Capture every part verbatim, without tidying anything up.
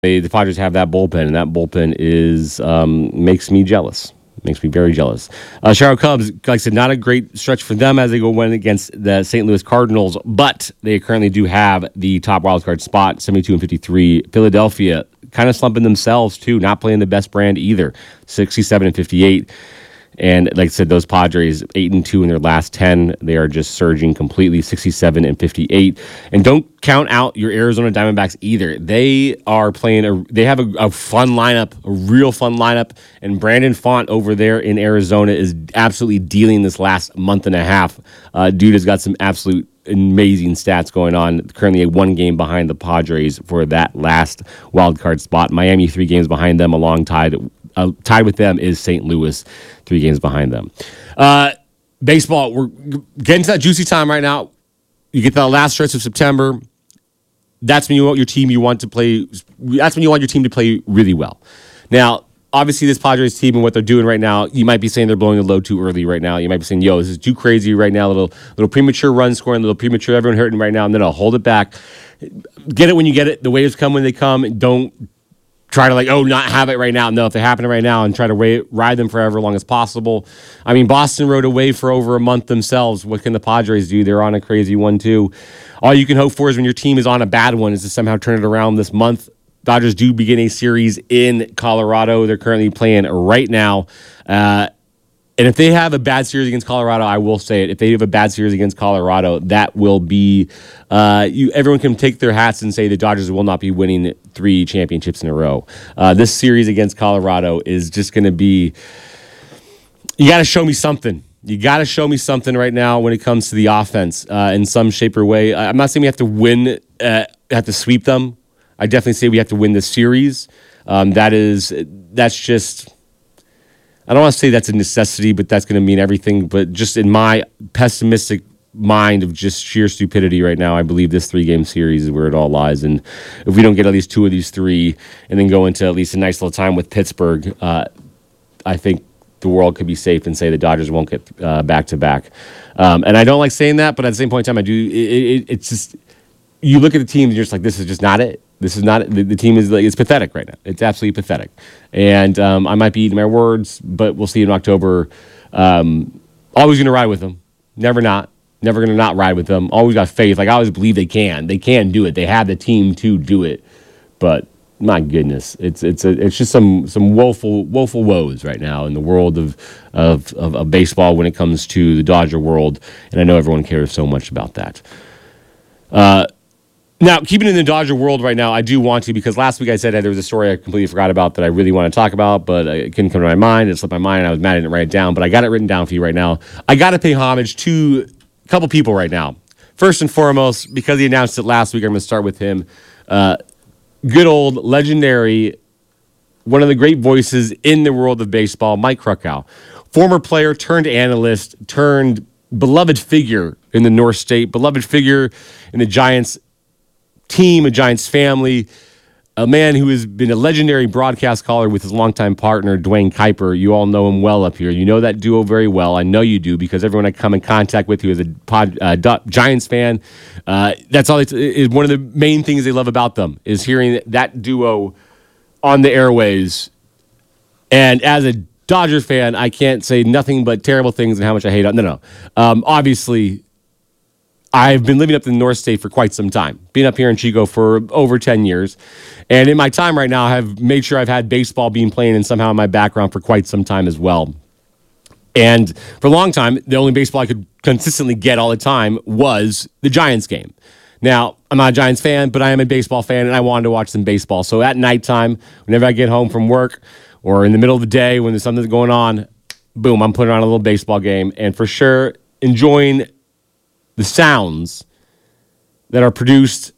They, the Padres have that bullpen, and that bullpen is um, makes me jealous. Makes me very jealous. Uh, Chicago Cubs, like I said, not a great stretch for them as they go win against the Saint Louis Cardinals, but they currently do have the top wildcard spot, seventy-two and fifty-three. Philadelphia kind of slumping themselves, too, not playing the best brand either, sixty-seven and fifty-eight. And like I said, those Padres, eight and two in their last ten. They are just surging completely, sixty-seven and fifty-eight. And don't count out your Arizona Diamondbacks either. They are playing a. They have a, a fun lineup, a real fun lineup. And Brandon Font over there in Arizona is absolutely dealing this last month and a half. Uh, dude has got some absolute amazing stats going on. Currently, a one game behind the Padres for that last wild card spot. Miami three games behind them, along tied. Uh, tied with them is Saint Louis, three games behind them. Uh, baseball, we're getting to that juicy time right now. You get the last stretch of September. That's when you want your team. You want to play. That's when you want your team to play really well. Now, obviously, this Padres team and what they're doing right now, you might be saying they're blowing the load too early right now. You might be saying, "Yo, this is too crazy right now. A little, little premature run scoring, a little premature. Everyone hurting right now." And then I'll hold it back. Get it when you get it. The waves come when they come. Don't try to like, oh, not have it right now. No, if they're happening right now, and try to wait, ride them forever long as possible. I mean, Boston rode away for over a month themselves. What can the Padres do? They're on a crazy one too. All you can hope for is when your team is on a bad one is to somehow turn it around this month. Dodgers do begin a series in Colorado. They're currently playing right now. Uh, and if they have a bad series against Colorado, I will say it. If they have a bad series against Colorado, that will be uh, you. Everyone can take their hats and say the Dodgers will not be winning three championships in a row. Uh, this series against Colorado is just going to be. You got to show me something. You got to show me something right now when it comes to the offense uh, in some shape or way. I'm not saying we have to win, uh, have to sweep them. I definitely say we have to win this series. Um, that is, that's just. I don't want to say that's a necessity, but that's going to mean everything. But just in my pessimistic mind of just sheer stupidity right now, I believe this three-game series is where it all lies. And if we don't get at least two of these three and then go into at least a nice little time with Pittsburgh, uh, I think the world could be safe and say the Dodgers won't get uh, back-to-back. Um, and I don't like saying that, but at the same point in time, I do. It, it, it's just you look at the team and you're just like, this is just not it. This is not the, the team is like it's pathetic right now. It's absolutely pathetic, and um, I might be eating my words, but we'll see in October. Um, always going to ride with them, never not, never going to not ride with them. Always got faith. Like I always believe they can, they can do it. They have the team to do it, but my goodness, it's it's a, it's just some some woeful woeful woes right now in the world of of, of of baseball when it comes to the Dodger world, and I know everyone cares so much about that. Uh. Now, keeping in the Dodger world right now, I do want to, because last week I said there was a story I completely forgot about that I really want to talk about, but it couldn't come to my mind. It slipped my mind, and I was mad I didn't write it down, but I got it written down for you right now. I got to pay homage to a couple people right now. First and foremost, because he announced it last week, I'm going to start with him. Uh, good old, legendary, one of the great voices in the world of baseball, Mike Krukow. Former player turned analyst, turned beloved figure in the North State, beloved figure in the Giants team, a Giants family, a man who has been a legendary broadcast caller with his longtime partner, Dwayne Kuiper. You all know him well up here. You know that duo very well. I know you do because everyone I come in contact with who is a pod, uh, Giants fan, uh, that's all. It's, is one of the main things they love about them is hearing that duo on the airways. And as a Dodger fan, I can't say nothing but terrible things and how much I hate it. No, no. Um, obviously, I've been living up in the North State for quite some time. Been up here in Chico for over ten years. And in my time right now, I have made sure I've had baseball being playing in somehow in my background for quite some time as well. And for a long time, the only baseball I could consistently get all the time was the Giants game. Now, I'm not a Giants fan, but I am a baseball fan, and I wanted to watch some baseball. So at nighttime, whenever I get home from work or in the middle of the day when there's something going on, boom, I'm putting on a little baseball game. And for sure, enjoying the sounds that are produced,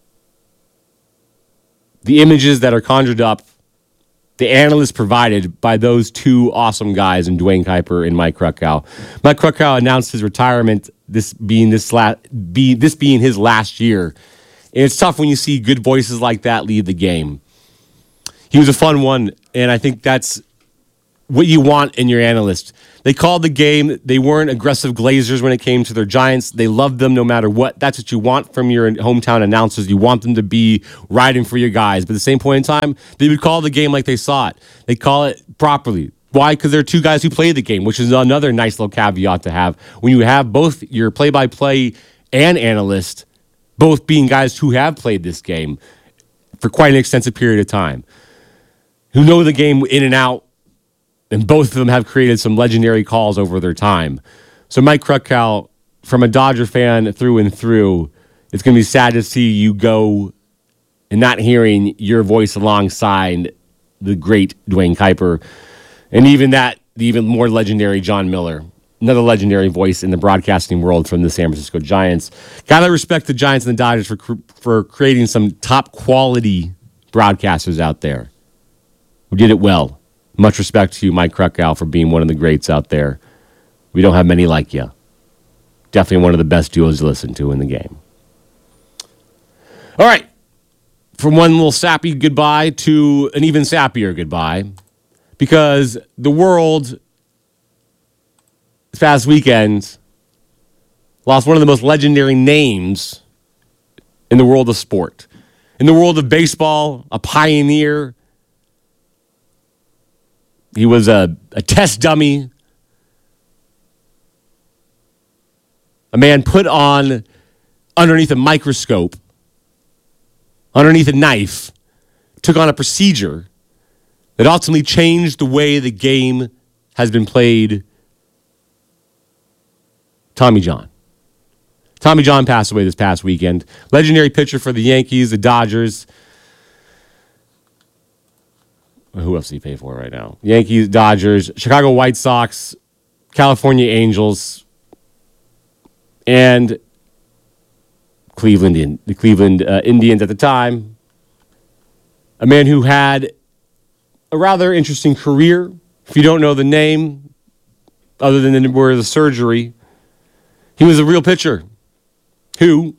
the images that are conjured up, the analysts provided by those two awesome guys in Dwayne Kuiper and Mike Krukow. Mike Krukow announced his retirement, this being this la- be this being his last year. And it's tough when you see good voices like that leave the game. He was a fun one, and I think that's what you want in your analyst. They called the game. They weren't aggressive glazers when it came to their Giants. They loved them no matter what. That's what you want from your hometown announcers. You want them to be riding for your guys. But at the same point in time, they would call the game like they saw it. They call it properly. Why? Because they're two guys who play the game, which is another nice little caveat to have. When you have both your play-by-play and analyst, both being guys who have played this game for quite an extensive period of time, who know the game in and out, and both of them have created some legendary calls over their time. So Mike Krutkow, from a Dodger fan through and through, it's going to be sad to see you go and not hearing your voice alongside the great Dwayne Kuiper, and even that, the even more legendary John Miller, another legendary voice in the broadcasting world from the San Francisco Giants. Gotta respect the Giants and the Dodgers for for creating some top quality broadcasters out there who did it well. Much respect to you, Mike Krutkow, for being one of the greats out there. We don't have many like you. Definitely one of the best duos to listen to in the game. All right. From one little sappy goodbye to an even sappier goodbye, because the world this past weekend lost one of the most legendary names in the world of sport. In the world of baseball, a pioneer. He was a, a test dummy. A man put on underneath a microscope, underneath a knife, took on a procedure that ultimately changed the way the game has been played. Tommy John. Tommy John passed away this past weekend. Legendary pitcher for the Yankees, the Dodgers. Who else do you pay for right now? Yankees, Dodgers, Chicago White Sox, California Angels, and Cleveland, the Cleveland uh, Indians at the time. A man who had a rather interesting career. If you don't know the name, other than the word of the surgery, he was a real pitcher who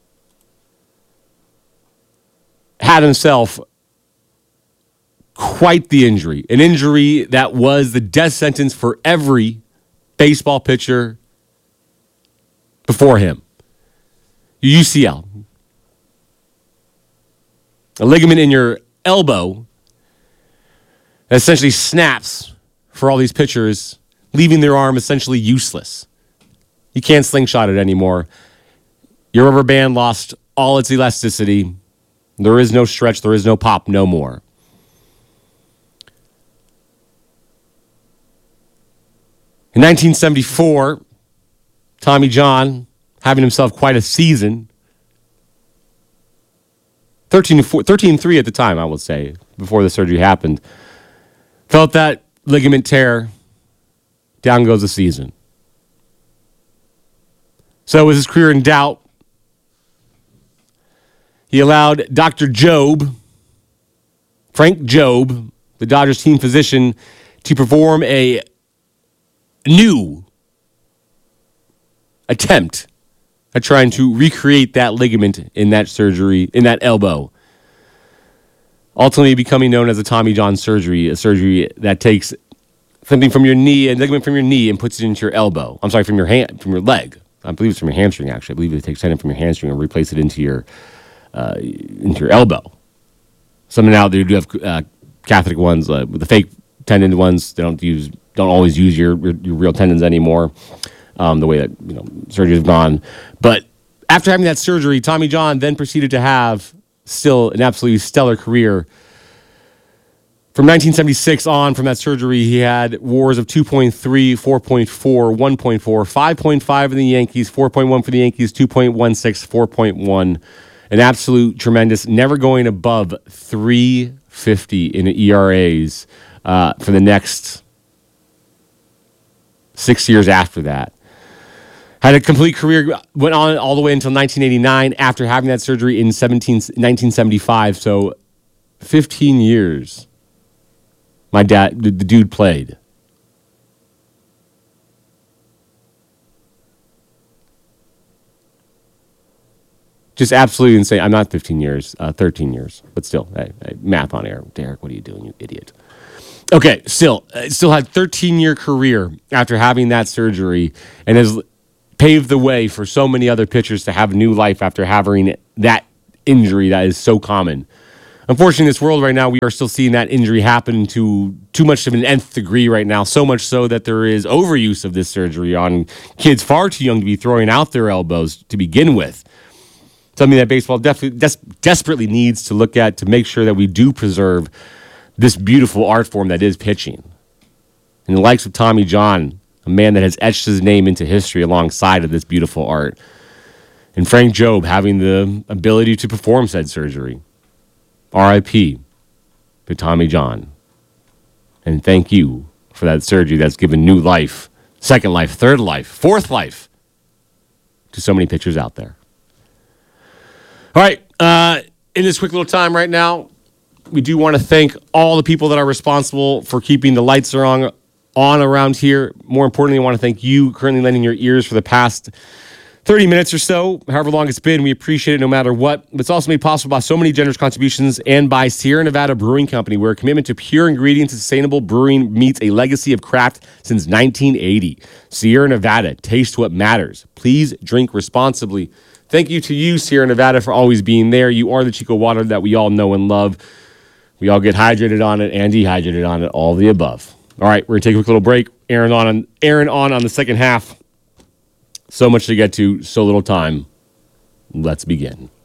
had himself quite the injury. An injury that was the death sentence for every baseball pitcher before him. U C L. A ligament in your elbow that essentially snaps for all these pitchers, leaving their arm essentially useless. You can't slingshot it anymore. Your rubber band lost all its elasticity. There is no stretch. There is no pop. No more. In nineteen seventy-four, Tommy John, having himself quite a season, thirteen three at the time, I would say, before the surgery happened, felt that ligament tear, down goes the season. So with his career in doubt, he allowed Doctor Jobe, Frank Jobe, the Dodgers team physician, to perform a new attempt at trying to recreate that ligament in that surgery, in that elbow. Ultimately becoming known as the Tommy John surgery, a surgery that takes something from your knee, a ligament from your knee, and puts it into your elbow. I'm sorry, from your hand, from your leg. I believe it's from your hamstring, actually. I believe it takes tendon from your hamstring and replace it into your uh, into your elbow. Some now they do have uh, Catholic ones, uh, with the fake tendon ones. They don't use, don't always use your your real tendons anymore. Um, the way that you know surgery has gone, but after having that surgery, Tommy John then proceeded to have still an absolutely stellar career. From nineteen seventy-six on, from that surgery, he had WARs of two point three, four point four, one point four, five point five in the Yankees, four point one for the Yankees, two point one six, four point one. An absolute tremendous, never going above three fifty in E R As uh, for the next six years after that. Had a complete career, went on all the way until nineteen eighty-nine after having that surgery in nineteen seventy-five. So fifteen years. My dad, the, the dude played. Just absolutely insane. I'm not fifteen years, uh, thirteen years, but still, hey, hey, math on air. Derek, what are you doing, you idiot? Okay, still, uh, still had thirteen-year career after having that surgery, and has paved the way for so many other pitchers to have new life after having that injury that is so common. Unfortunately, in this world right now, we are still seeing that injury happen to too much of an nth degree right now, so much so that there is overuse of this surgery on kids far too young to be throwing out their elbows to begin with. Something that baseball definitely des- desperately needs to look at to make sure that we do preserve this beautiful art form that is pitching. And the likes of Tommy John, a man that has etched his name into history alongside of this beautiful art, and Frank Jobe having the ability to perform said surgery. R I P to Tommy John. And thank you for that surgery that's given new life, second life, third life, fourth life to so many pitchers out there. All right, uh, in this quick little time right now, we do want to thank all the people that are responsible for keeping the lights are on, on around here. More importantly, I want to thank you currently lending your ears for the past thirty minutes or so, however long it's been. We appreciate it no matter what. But it's also made possible by so many generous contributions and by Sierra Nevada Brewing Company, where a commitment to pure ingredients and sustainable brewing meets a legacy of craft since nineteen eighty. Sierra Nevada, taste what matters. Please drink responsibly. Thank you to you, Sierra Nevada, for always being there. You are the Chico water that we all know and love. We all get hydrated on it and dehydrated on it, all the above. All right, we're going to take a quick little break. Aaron on, Aaron on on the second half. So much to get to, so little time. Let's begin.